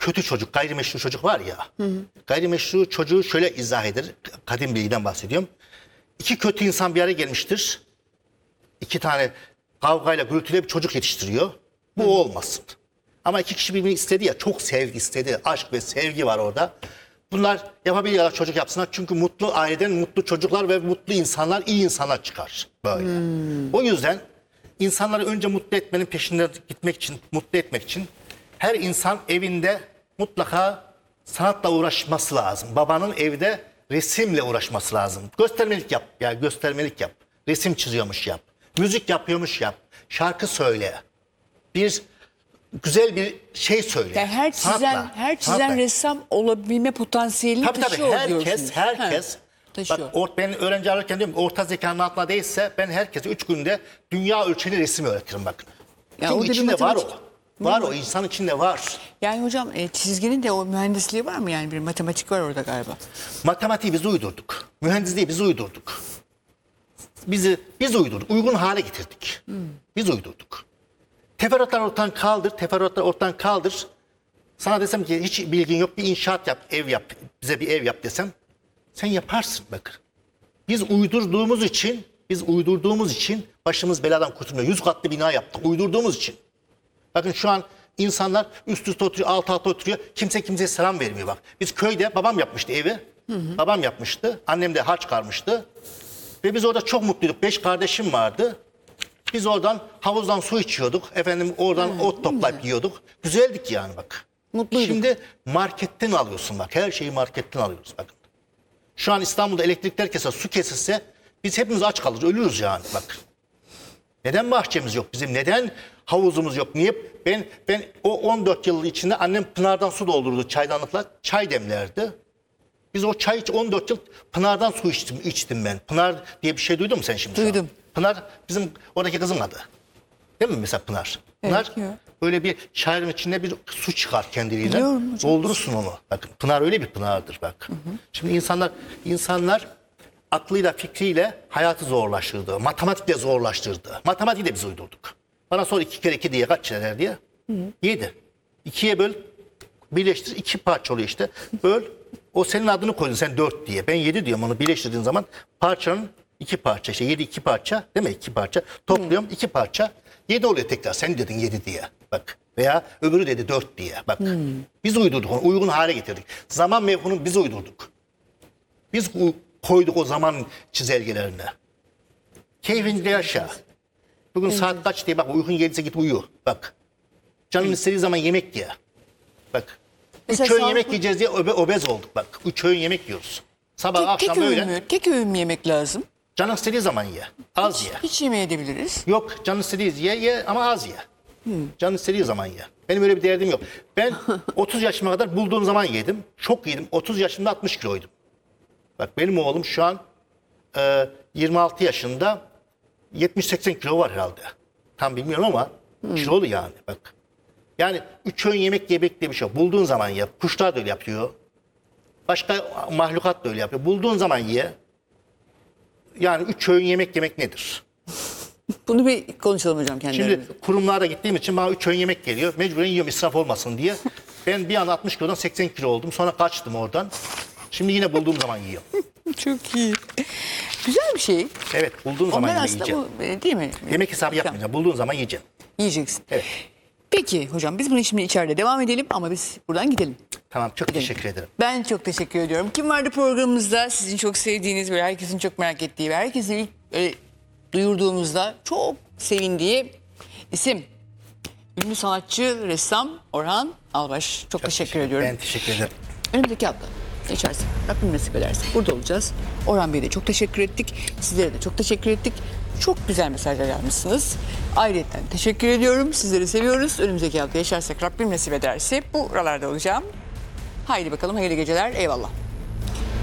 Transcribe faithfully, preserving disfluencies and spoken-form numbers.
kötü çocuk, gayrimeşru çocuk var ya. Hı hı. Gayrimeşru çocuğu şöyle izah eder. Kadim bilgiden bahsediyorum. İki kötü insan bir araya gelmiştir. İki tane kavgayla gürültüyle bir çocuk yetiştiriyor. Bu hı. olmasın. Ama iki kişi birbirini istedi ya, çok sevgi istedi. Aşk ve sevgi var orada. Bunlar yapabiliyorlar, çocuk yapsınlar. Çünkü mutlu aileden mutlu çocuklar ve mutlu insanlar, iyi insanlar çıkar. Böyle. Hmm. O yüzden insanları önce mutlu etmenin peşinden gitmek için, mutlu etmek için her insan evinde mutlaka sanatla uğraşması lazım. Babanın evde resimle uğraşması lazım. Göstermelik yap. Yani göstermelik yap. Resim çiziyormuş yap. Müzik yapıyormuş yap. Şarkı söyle. Bir güzel bir şey söyle. Yani her çizen, sanatla, her çizen sanatla. Ressam olabilme potansiyelini tabii, taşıyor tabii. Herkes, diyorsunuz. herkes. Bak, or, ben öğrenci alırken diyorum orta zekanın altına değilse ben herkese üç günde dünya ölçeğli resim öğretirim bakın. Ya çünkü içinde var o. Var o, insan içinde var. Yani hocam e, çizginin de o mühendisliği var mı, yani bir matematik var orada galiba? Matematiği biz uydurduk. Mühendisliği biz uydurduk. Bizi biz uydurduk. Uygun hale getirdik. Hmm. Biz uydurduk. Teferruatları ortadan kaldır, teferruatları ortadan kaldır. Sana desem ki hiç bilgin yok, bir inşaat yap, ev yap, bize bir ev yap desem sen yaparsın bakın. Biz uydurduğumuz için, biz uydurduğumuz için başımız beladan kurtulmuyor. Yüz katlı bina yaptık, uydurduğumuz için. Bakın şu an insanlar üst üste oturuyor, alt alta oturuyor. Kimse kimseye selam vermiyor bak. Biz köyde babam yapmıştı evi. Hı hı. Babam yapmıştı. Annem de harç çıkarmıştı. Ve biz orada çok mutluyduk. Beş kardeşim vardı. Biz oradan havuzdan su içiyorduk. Efendim oradan evet, ot toplayıp güzel. yiyorduk. Güzeldik yani bak. Mutluyduk. Şimdi marketten alıyorsun bak. Her şeyi marketten alıyoruz bakın. Şu an İstanbul'da elektrikler kesilse, su kesilse biz hepimiz aç kalırız, ölürüz yani bak. Neden bahçemiz yok bizim? Neden havuzumuz yok? Niye? Ben ben o on dört yıl içinde annem pınardan su doldurdu çaydanlıkla. Çay demlerdi. Biz o çay on dört yıl Pınar'dan su içtim, içtim ben. Pınar diye bir şey duydun mu sen şimdi? Duydum. Pınar bizim oradaki kızın adı. Değil mi mesela Pınar? Pınar evet, böyle bir çayın içinde bir su çıkar kendiliğinden. Doldurursun onu. Bakın Pınar öyle bir Pınar'dır bak. Hı hı. Şimdi insanlar insanlar aklıyla fikriyle hayatı zorlaştırdı. Matematikle zorlaştırdı. Matematiği de biz uydurduk. Bana sor iki kere iki diye kaç eder diye. Hı hı. Yedi. İkiye böl, birleştir, iki parça oluyor işte. Böl. O senin adını koydun sen dört diye. Ben yedi diyorum, onu birleştirdiğin zaman parçanın iki parça. İşte yedi iki parça değil mi? İki parça. Topluyorum hmm. iki parça. Yedi oluyor tekrar. Sen dedin yedi diye. Bak. Veya öbürü dedi dört diye. Bak. Hmm. Biz uydurduk onu. Uygun hale getirdik. Zaman mevhunu biz uydurduk. Biz koyduk o zaman çizelgelerine. Keyfinle yaşa. Bugün evet. saat kaç diye bak. Uykun gelirse git uyu. Bak. Canın evet. istediği zaman yemek ye. Bak. Mesela üç öğün yemek yiyeceğiz diye obe, obez olduk bak. Üç öğün yemek yiyoruz. Sabah tek, akşam tek böyle. Öğün mü? Tek öğün mü yemek lazım? Canın istediği zaman ye. Az hiç, ye. Hiç yemeyebiliriz. Yok canın istediği ye ye ama az ye. Hmm. Canın istediği zaman ye. Benim öyle bir derdim yok. Ben otuz yaşıma kadar bulduğum zaman yedim. Çok yedim. otuz yaşımda altmış kiloydum. Bak benim oğlum şu an e, yirmi altı yaşında yetmiş seksen kilo var herhalde. Tam bilmiyorum ama hmm. kilolu yani bak. Yani üç öğün yemek yemek diye bir şey yok. Bulduğun zaman ye. Kuşlar da öyle yapıyor. Başka mahlukat da öyle yapıyor. Bulduğun zaman ye. Yani üç öğün yemek yemek nedir? Bunu bir konuşalım hocam kendilerimize. Şimdi kurumlara gittiğim için bana üç öğün yemek geliyor. Mecburen yiyorum israf olmasın diye. Ben bir anda altmış kilodan seksen kilo oldum. Sonra kaçtım oradan. Şimdi yine bulduğum zaman yiyorum. Çok iyi. Güzel bir şey. Evet bulduğum zaman yine yiyeceğim. Bu, değil mi? Yemek hesabı yapmayacağım. Bulduğun zaman yiyeceğim. Yiyeceksin. Evet. Peki hocam biz bunu şimdi içeride devam edelim ama biz buradan gidelim. Tamam çok gidelim. teşekkür ederim. Ben çok teşekkür ediyorum. Kim vardı programımızda? Sizin çok sevdiğiniz ve herkesin çok merak ettiği ve herkesin ilk öyle duyurduğumuzda çok sevindiği isim. Ünlü sanatçı, ressam Orhan Albaş. Çok, çok teşekkür, teşekkür ediyorum. Ben teşekkür ederim. Önümüzdeki hafta içersin. Rabbim nasip ederse burada olacağız. Orhan Bey'e de çok teşekkür ettik. Sizlere de çok teşekkür ettik. Çok güzel mesajlar yazmışsınız. Ayrıca teşekkür ediyorum. Sizleri seviyoruz. Önümüzdeki hafta yaşarsak Rabbim nasip ederse buralarda olacağım. Haydi bakalım hayırlı geceler. Eyvallah.